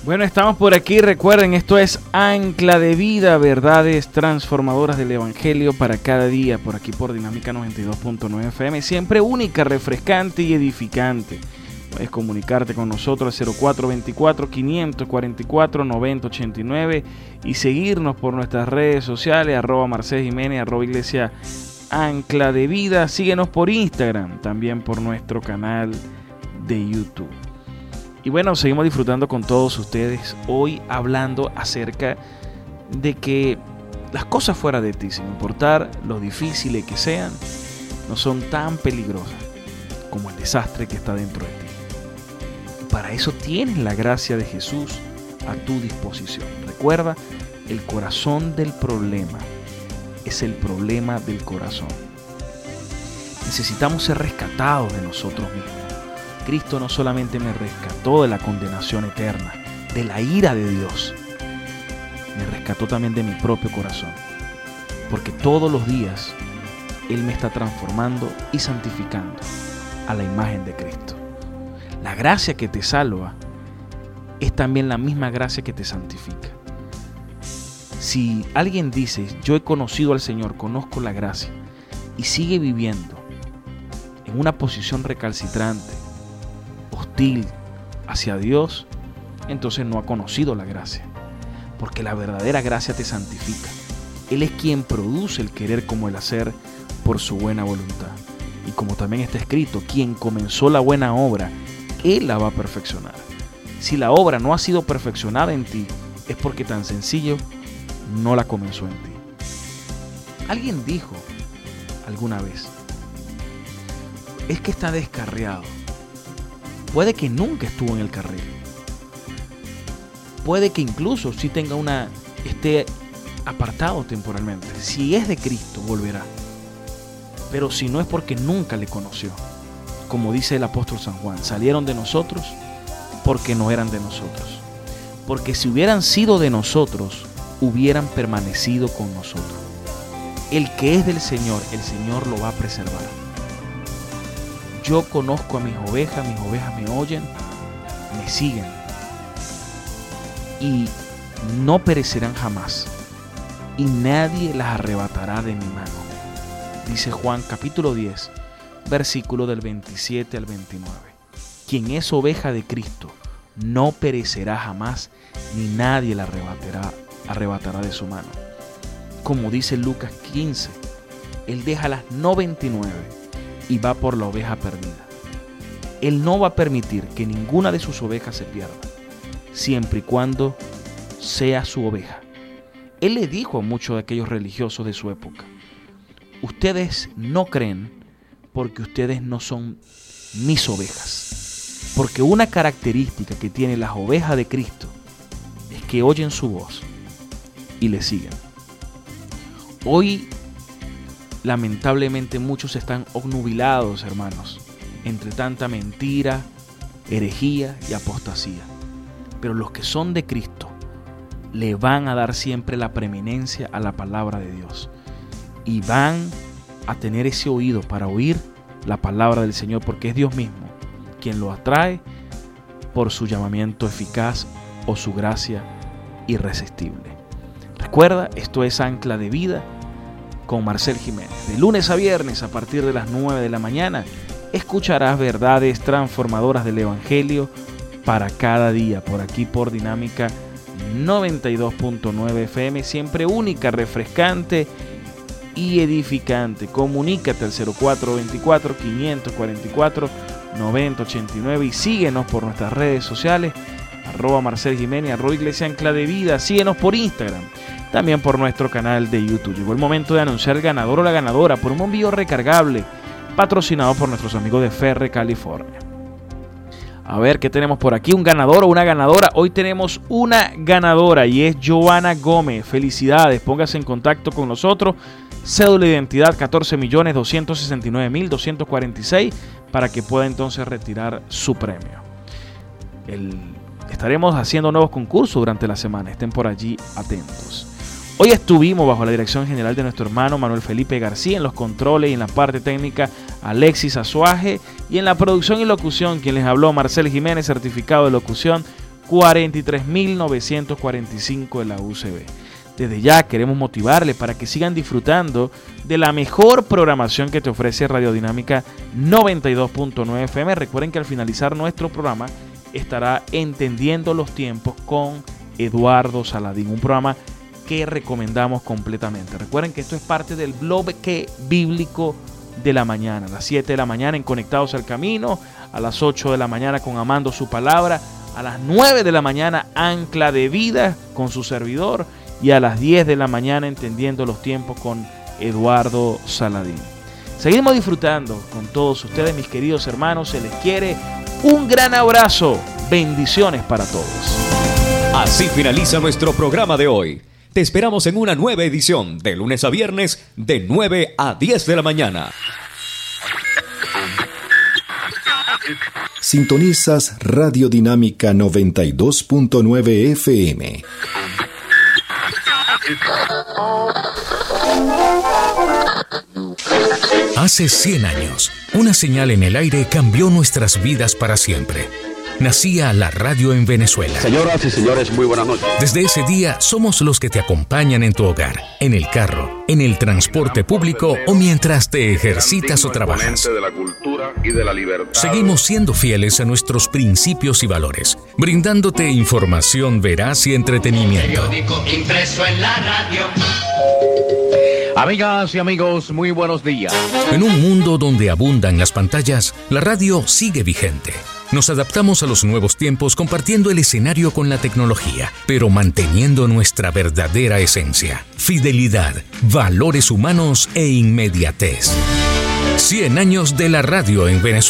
Bueno, estamos por aquí. Recuerden, esto es Ancla de Vida, verdades transformadoras del Evangelio para cada día, por aquí por Dinámica 92.9 FM, siempre única, refrescante y edificante. Puedes comunicarte con nosotros al 0424-544-9089 y seguirnos por nuestras redes sociales, @Marcel Jiménez, @Iglesia Ancla de Vida. Síguenos por Instagram, también por nuestro canal de YouTube. Y bueno, seguimos disfrutando con todos ustedes hoy hablando acerca de que las cosas fuera de ti, sin importar lo difíciles que sean, no son tan peligrosas como el desastre que está dentro de ti. Para eso tienes la gracia de Jesús a tu disposición. Recuerda, el corazón del problema es el problema del corazón. Necesitamos ser rescatados de nosotros mismos. Cristo no solamente me rescató de la condenación eterna, de la ira de Dios, me rescató también de mi propio corazón, porque todos los días Él me está transformando y santificando a la imagen de Cristo. La gracia que te salva es también la misma gracia que te santifica. Si alguien dice, yo he conocido al Señor, conozco la gracia, y sigue viviendo en una posición recalcitrante, hostil hacia Dios, entonces no ha conocido la gracia, porque la verdadera gracia te santifica. Él es quien produce el querer como el hacer por su buena voluntad. Y como también está escrito, quien comenzó la buena obra, Él la va a perfeccionar. Si la obra no ha sido perfeccionada en ti, es porque tan sencillo no la comenzó en ti. Alguien dijo alguna vez, es que está descarriado. Puede que nunca estuvo en el carril. Puede que incluso sí tenga esté apartado temporalmente. Si es de Cristo, volverá. Pero si no, es porque nunca le conoció. Como dice el apóstol San Juan, salieron de nosotros porque no eran de nosotros. Porque si hubieran sido de nosotros, hubieran permanecido con nosotros. El que es del Señor, el Señor lo va a preservar. Yo conozco a mis ovejas me oyen, me siguen y no perecerán jamás, y nadie las arrebatará de mi mano. Dice Juan capítulo 10, versículo del 27 al 29. Quien es oveja de Cristo no perecerá jamás, ni nadie la arrebatará de su mano. Como dice Lucas 15, Él deja las 99 y va por la oveja perdida. Él no va a permitir que ninguna de sus ovejas se pierda, siempre y cuando sea su oveja. Él le dijo a muchos de aquellos religiosos de su época, ustedes no creen porque ustedes no son mis ovejas. Porque una característica que tienen las ovejas de Cristo es que oyen su voz y le siguen. Hoy, lamentablemente, muchos están obnubilados, hermanos, entre tanta mentira, herejía y apostasía. Pero los que son de Cristo le van a dar siempre la preeminencia a la palabra de Dios. Y van a tener ese oído para oír la palabra del Señor, porque es Dios mismo quien lo atrae por su llamamiento eficaz o su gracia irresistible. Recuerda, esto es Ancla de Vida con Marcel Jiménez. De lunes a viernes a partir de las 9 de la mañana escucharás verdades transformadoras del Evangelio para cada día, por aquí por Dinámica 92.9 FM, siempre única, refrescante y edificante. Comunícate al 0424-544-9089 y síguenos por nuestras redes sociales, @Marcel Jiménez, @Iglesia Ancla de Vida. Síguenos por Instagram, también por nuestro canal de YouTube. Llegó el momento de anunciar el ganador o la ganadora por un envío recargable patrocinado por nuestros amigos de Ferre, California. A ver, ¿qué tenemos por aquí? ¿Un ganador o una ganadora? Hoy tenemos una ganadora y es Joana Gómez. Felicidades, póngase en contacto con nosotros. Cédula de identidad 14.269.246 para que pueda entonces retirar su premio. Estaremos haciendo nuevos concursos durante la semana. Estén por allí atentos. Hoy estuvimos bajo la dirección general de nuestro hermano Manuel Felipe García, en los controles y en la parte técnica Alexis Azuaje, y en la producción y locución quien les habló Marcel Jiménez, certificado de locución 43.945 de la UCB. Desde ya queremos motivarles para que sigan disfrutando de la mejor programación que te ofrece Radiodinámica 92.9 FM. Recuerden que al finalizar nuestro programa estará Entendiendo los Tiempos con Eduardo Saladín, un programa que recomendamos completamente. Recuerden que esto es parte del bloque bíblico de la mañana, a las 7 de la mañana en Conectados al Camino, a las 8 de la mañana con Amando su Palabra, a las 9 de la mañana Ancla de Vida con su servidor y a las 10 de la mañana Entendiendo los Tiempos con Eduardo Saladín. Seguimos disfrutando con todos ustedes, mis queridos hermanos, se les quiere. Un gran abrazo, bendiciones para todos. Así finaliza nuestro programa de hoy. Te esperamos en una nueva edición de lunes a viernes de 9 a 10 de la mañana. Sintonizas Radiodinámica 92.9 FM. Hace 100 años, una señal en el aire cambió nuestras vidas para siempre. Nacía la radio en Venezuela. Señoras y señores, muy buenas noches. Desde ese día somos los que te acompañan en tu hogar, en el carro, en el transporte público o mientras te ejercitas o trabajas. De la cultura y de la libertad. Seguimos siendo fieles a nuestros principios y valores, brindándote información veraz y entretenimiento. Periódico impreso en la radio. Amigas y amigos, muy buenos días. En un mundo donde abundan las pantallas, la radio sigue vigente. Nos adaptamos a los nuevos tiempos compartiendo el escenario con la tecnología, pero manteniendo nuestra verdadera esencia, fidelidad, valores humanos e inmediatez. 100 años de la radio en Venezuela.